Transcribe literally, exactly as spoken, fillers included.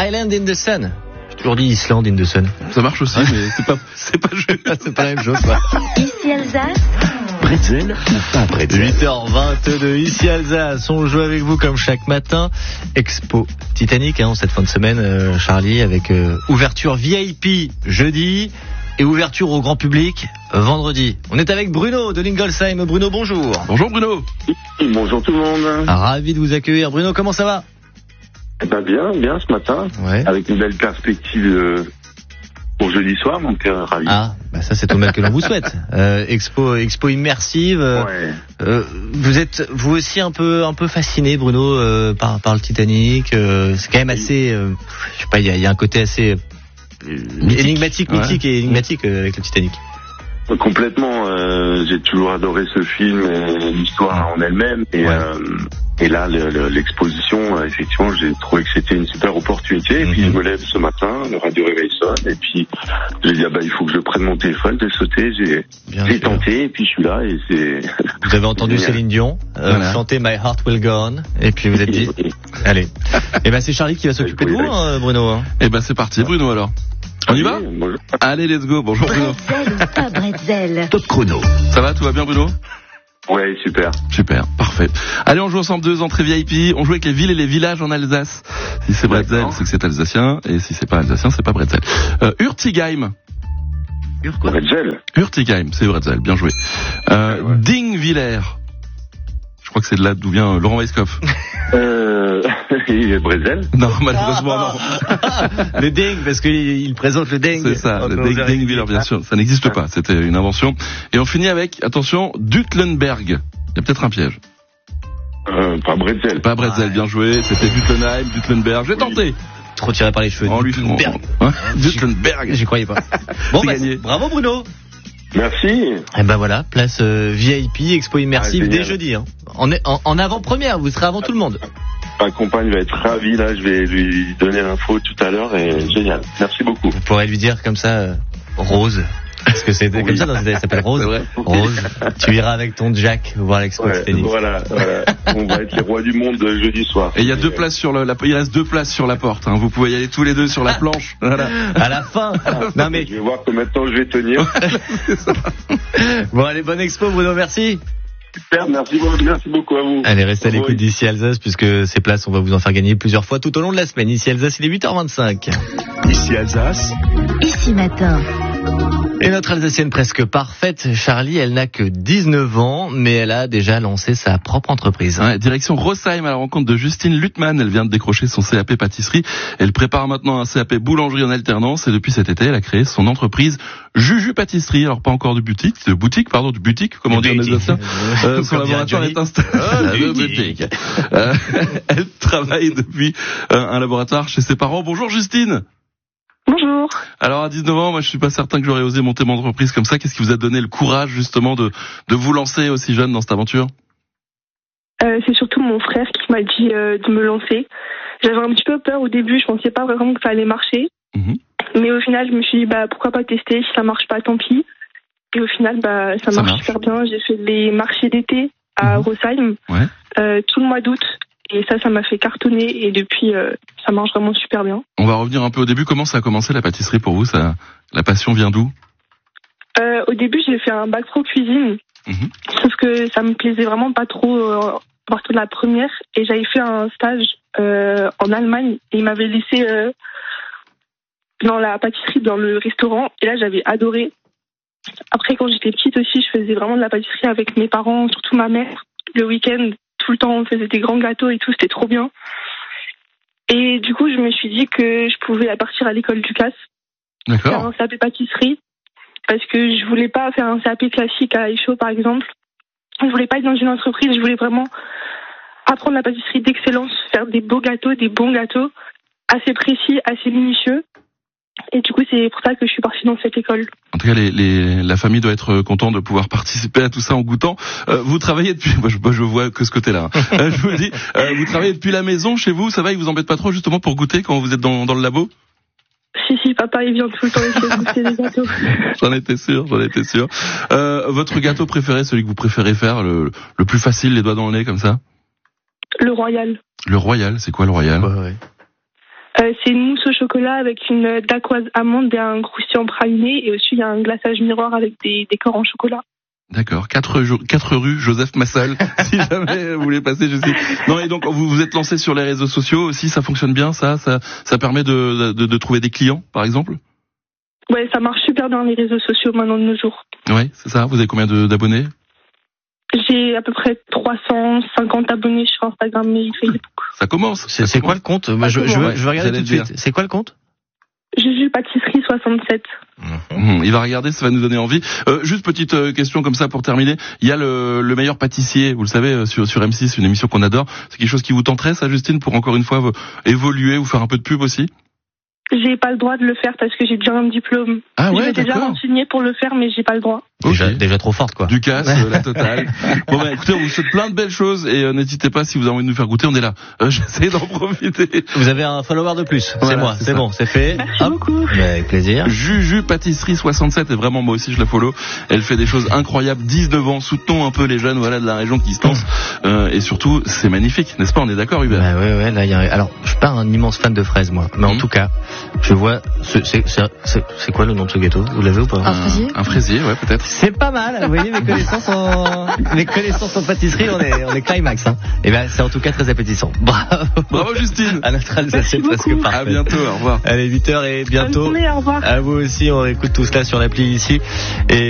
Island in the Sun. J'ai toujours dit Island in the Sun. Ça marche aussi, mais c'est pas, c'est pas juste. C'est pas la même chose, quoi. Ici Alsace. Bretzel ou pas Bretzel? huit heures vingt-deux, ici Alsace. On joue avec vous comme chaque matin. Expo Titanic, hein, cette fin de semaine, euh, Charlie, avec euh, ouverture V I P jeudi et ouverture au grand public vendredi. On est avec Bruno de Lingolsheim. Bruno, bonjour. Bonjour Bruno. Bonjour tout le monde. Ravi de vous accueillir. Bruno, comment ça va? Eh ben bien, bien ce matin, Ouais. avec une belle perspective euh, pour jeudi soir, donc euh, ravi. Ah, bah ça c'est tout le mal que l'on vous souhaite. Euh, expo, expo immersive. Euh, Ouais. euh, vous êtes vous aussi un peu, un peu fasciné, Bruno, euh, par, par le Titanic. Euh, c'est quand même assez, euh, je sais pas, il y a, il y a un côté assez euh, énigmatique, Ouais. mythique et énigmatique euh, avec le Titanic. Complètement, euh, j'ai toujours adoré ce film, et l'histoire en elle-même, et, Ouais. euh, et là le, le, l'exposition, euh, effectivement, j'ai trouvé que c'était une super opportunité, et puis Mhm. je me lève ce matin, le radio réveil sonne, et puis j'ai dit ah bah il faut que je prenne mon téléphone, j'ai sauté, j'ai, Bien j'ai sûr. tenté, et puis je suis là, et c'est... Vous avez entendu Génial. Céline Dion euh, Voilà. chanter My Heart Will Go On, et puis vous êtes dit, allez. Et ben c'est Charlie qui va s'occuper de vous, hein, Bruno. Hein. Eh ben c'est parti Bruno alors. On y va? Oui, bonjour. Allez, let's go. Bonjour Bruno. Bretzel ou pas Bretzel? Top chrono. Ça va, tout va bien Bruno? Ouais, super. Super, parfait. Allez, on joue ensemble deux entrées V I P. On joue avec les villes et les villages en Alsace. Si c'est Bretzel, D'accord. c'est que c'est alsacien. Et si c'est pas alsacien, c'est pas Bretzel. Euh, Hurtigheim. Bretzel. Hurtigheim, c'est Bretzel. Bien joué. Euh, Ouais, ouais. Dingviller. Je crois que c'est de là d'où vient euh, Laurent Weisskopf. Euh, et Bretzel. Non, malheureusement, non. Le ding, parce qu'il il présente le ding. C'est ça, le Encore Ding- vous Dingviller, bien sûr. Ça n'existe pas. C'était une invention. Et on finit avec, attention, Dutlenberg. Il y a peut-être un piège. Euh, pas Bretzel. Pas Bretzel, bien joué. C'était Dutlenheim, Dutlenberg. J'ai tenté. Trop tiré par les cheveux. En lui, on- Berg. Hein Dutlenberg. J'y croyais pas. Bon, C'est bah, gagné. bravo Bruno. Merci. Et ben voilà, place euh, V I P, expo immersive Ah, dès génial. jeudi. Hein. En, en, en avant-première, vous serez avant tout le monde. Ma compagne va être ravie, là, je vais lui donner l'info tout à l'heure, et génial. Merci beaucoup. Vous pourrez lui dire comme ça, euh, Rose. Parce que c'est Oui. comme ça, dans cette elle s'appelle Rose. C'est vrai. Rose, tu iras avec ton Jack voir l'expo Ouais, Titanic. voilà, voilà. On va être les rois du monde jeudi soir. Et il y a deux places sur le, la, il reste deux places sur la porte, hein. Vous pouvez y aller tous les deux sur la planche. Voilà. À la fin. Non mais, Je vais voir combien de temps je vais tenir. bon allez, bonne expo Bruno, merci. Super, merci, beaucoup- merci beaucoup à vous. Allez, restez à Oui. l'écoute d'ici Alsace, puisque ces places, on va vous en faire gagner plusieurs fois tout au long de la semaine. Ici Alsace, il est huit heures vingt-cinq. Ici Alsace. Ici matin. Et notre Alsacienne presque parfaite, Charlie, elle n'a que dix-neuf ans, mais elle a déjà lancé sa propre entreprise. Ouais, direction Rosheim à la rencontre de Justine Luttmann. Elle vient de décrocher son C A P pâtisserie. Elle prépare maintenant un C A P boulangerie en alternance et depuis cet été, elle a créé son entreprise Juju Pâtisserie. Alors pas encore de boutique, de boutique, pardon, de boutique, comment dire en alsacien. Euh, son Comme dirait laboratoire Johnny. est installé. Ah, Ah, de boutique. boutique. Euh, elle travaille depuis euh, un laboratoire chez ses parents. Bonjour Justine. Bonjour. Alors à dix-neuf ans, moi je suis pas certain que j'aurais osé monter mon entreprise comme ça. Qu'est-ce qui vous a donné le courage justement de de vous lancer aussi jeune dans cette aventure? Euh, c'est surtout mon frère qui m'a dit euh, de me lancer. J'avais un petit peu peur au début, je pensais pas vraiment que ça allait marcher. Mhm. Mais au final, je me suis dit, bah, pourquoi pas tester, si ça marche pas, tant pis. Et au final, bah, ça, Ça marche, marche. super bien. J'ai fait les marchés d'été à Mhm. Rosheim, Ouais. euh, tout le mois d'août. Et ça, ça m'a fait cartonner. Et depuis, euh, ça marche vraiment super bien. On va revenir un peu au début. Comment ça a commencé la pâtisserie pour vous? Ça, la passion vient d'où? Euh, au début, j'ai fait un bac pro cuisine. Mhm. Sauf que ça me plaisait vraiment pas trop euh, à partir de la première. Et j'avais fait un stage euh, en Allemagne. Et ils m'avaient laissé euh, dans la pâtisserie, dans le restaurant. Et là, j'avais adoré. Après, quand j'étais petite aussi, je faisais vraiment de la pâtisserie avec mes parents, surtout ma mère. Le week-end, tout le temps, on faisait des grands gâteaux et tout. C'était trop bien. Et du coup, je me suis dit que je pouvais partir à l'école du C A S, faire D'accord. un C A P pâtisserie. Parce que je voulais pas faire un C A P classique à Échaud, par exemple. Je voulais pas être dans une entreprise, je voulais vraiment apprendre la pâtisserie d'excellence, faire des beaux gâteaux, des bons gâteaux, assez précis, assez minutieux. Et du coup, c'est pour ça que je suis partie dans cette école. En tout cas, les, les, la famille doit être contente de pouvoir participer à tout ça en goûtant. Euh, vous travaillez depuis, moi je, moi, je vois que ce côté-là. Hein. Euh, je vous le dis, euh, vous travaillez depuis la maison chez vous, ça va, ils vous embêtent pas trop justement pour goûter quand vous êtes dans, dans le labo? Si, si, papa, il vient tout le temps essayer de goûter des gâteaux. J'en étais sûr, j'en étais sûr. Euh, votre gâteau préféré, celui que vous préférez faire, le, le plus facile, les doigts dans le nez comme ça? Le royal. Le royal, c'est quoi le royal? Ouais, ouais. Euh, c'est une mousse au chocolat avec une dacquoise amande et un croustillant praliné. Et aussi, il y a un glaçage miroir avec des décors en chocolat. D'accord. Quatre, jours, quatre rues Joseph Massol, si jamais vous voulez passer, je sais. Non, et donc, vous vous êtes lancé sur les réseaux sociaux aussi, ça fonctionne bien, ça, ça, ça permet de, de, de trouver des clients, par exemple? Ouais, ça marche super bien les réseaux sociaux maintenant de nos jours. Ouais, c'est ça. Vous avez combien de, d'abonnés? J'ai à peu près trois cent cinquante abonnés sur Instagram et Facebook. Ça commence. C'est, c'est quoi le compte? Moi, je, je, veux, je veux regarder tout de suite. C'est quoi le compte? Juju Pâtisserie soixante-sept. Mmh, il va regarder, ça va nous donner envie. Euh, juste petite euh, question comme ça pour terminer. Il y a le, le meilleur pâtissier, vous le savez, euh, sur, sur M six, une émission qu'on adore. C'est quelque chose qui vous tenterait, ça, Justine, pour encore une fois euh, évoluer ou faire un peu de pub aussi? J'ai pas le droit de le faire parce que j'ai déjà un diplôme. Ah ouais, je m'étais déjà renseigné pour le faire, mais j'ai pas le droit. Déjà, Okay. déjà trop forte, quoi. Du casse, euh, la totale. Bon bah écoutez, on vous souhaite plein de belles choses et euh, n'hésitez pas si vous avez envie de nous faire goûter, on est là. Euh, j'essaie d'en profiter. Vous avez un follower de plus. Voilà, c'est moi, c'est c'est ça. bon, c'est fait. Merci Hop. beaucoup. Mais avec plaisir. Juju Pâtisserie soixante-sept, et vraiment moi aussi je la follow. Elle fait des choses incroyables, dix-neuf ans, soutenons un peu les jeunes voilà de la région qui se lancent. Euh, et surtout, c'est magnifique, n'est-ce pas? On est d'accord, Hubert? Bah ouais, ouais, là, il y a... Alors, je suis pas un immense fan de fraises, moi. Mais en Mhm. tout cas, je vois, c'est, c'est, c'est, c'est quoi le nom de ce gâteau? Vous l'avez ou pas? Un fraisier. Un fraisier, ouais, peut-être. C'est pas mal. Vous voyez, mes connaissances en, mes connaissances en pâtisserie, on est, on est climax, hein. Et ben, c'est en tout cas très appétissant. Bravo. Bravo, Justine. À notre Alsace, c'est Merci presque beaucoup. parfait. À bientôt, au revoir. Allez, huit heures et Bonne bientôt. journée, au revoir. À vous aussi, on écoute tout cela sur l'appli ici. Et